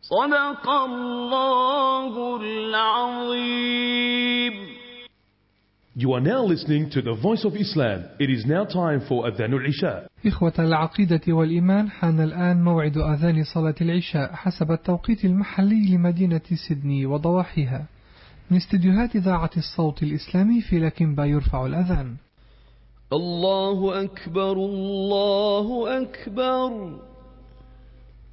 صدق الله العظيم. You are now listening to the Voice of Islam. It is now time for Adhan al-Isha. إخوة العقيدة والإيمان، حان الآن موعد أذان صلاة العشاء حسب التوقيت المحلي لمدينة سيدني وضواحيها. من استديوهات إذاعة الصوت الإسلامي في لكنبا يرفع الأذان. الله أكبر الله أكبر.